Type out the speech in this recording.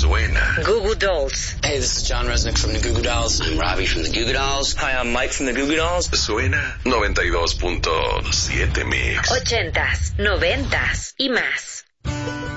Suena. Goo Goo Dolls. Hey, this is John Resnick from the Goo Goo Dolls. I'm Robbie from the Goo Goo Dolls. Hi, I'm Mike from the Goo Goo Dolls. Suena 92.7 Mix. 80s, 90s y más.